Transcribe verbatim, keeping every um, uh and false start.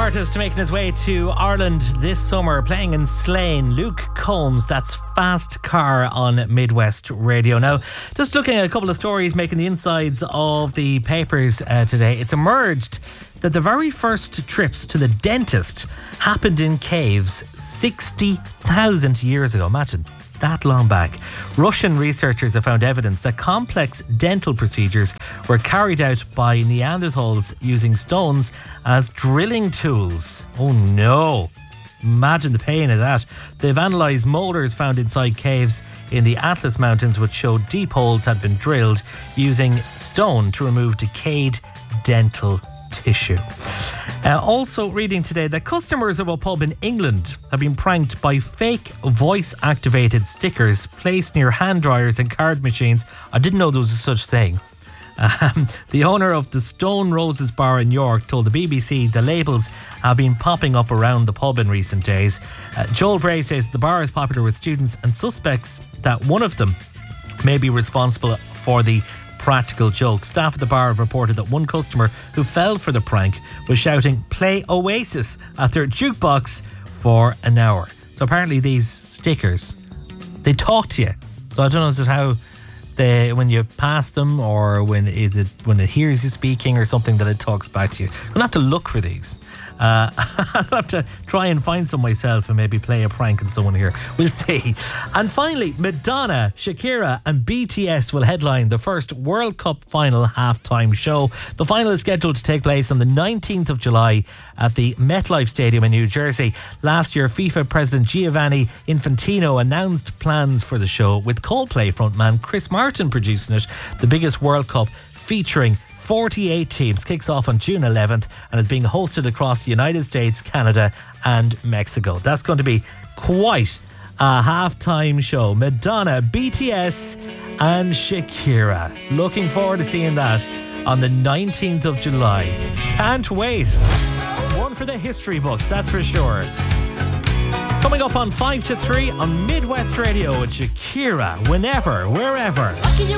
artist making his way to Ireland this summer, playing in Slane, Luke Combs. That's Fast Car on Midwest Radio. Now, just looking at a couple of stories making the insides of the papers uh, today, it's emerged that the very first trips to the dentist happened in caves sixty thousand years ago. Imagine that long back. Russian researchers have found evidence that complex dental procedures were carried out by Neanderthals using stones as drilling tools. Oh no. Imagine the pain of that. They've analysed moulders found inside caves in the Atlas Mountains, which showed deep holes had been drilled using stone to remove decayed dental tissue. Uh, also reading today that customers of a pub in England have been pranked by fake voice-activated stickers placed near hand dryers and card machines. I didn't know there was a such thing. Um, the owner of the Stone Roses bar in York told the B B C the labels have been popping up around the pub in recent days. Uh, Joel Bray says the bar is popular with students and suspects that one of them may be responsible for the practical joke. Staff at the bar have reported that one customer who fell for the prank was shouting "Play Oasis" at their jukebox for an hour. So apparently these stickers, they talk to you. So I don't know, is it how they, when you pass them, or when is it when it hears you speaking or something that it talks back to you? I'm gonna have to look for these. Uh, I'll have to try and find some myself and maybe play a prank on someone here. We'll see. And finally, Madonna, Shakira and B T S will headline the first World Cup final halftime show. The final is scheduled to take place on the nineteenth of July at the MetLife Stadium in New Jersey. Last year, FIFA President Giovanni Infantino announced plans for the show, with Coldplay frontman Chris Martin producing it. The biggest World Cup, featuring forty-eight teams, kicks off on June eleventh and is being hosted across the United States, Canada and Mexico. That's going to be quite a halftime show. Madonna, B T S and Shakira. Looking forward to seeing that on the nineteenth of July. Can't wait. One for the history books, that's for sure. Coming up on five to three on Midwest Radio with Shakira, whenever, wherever.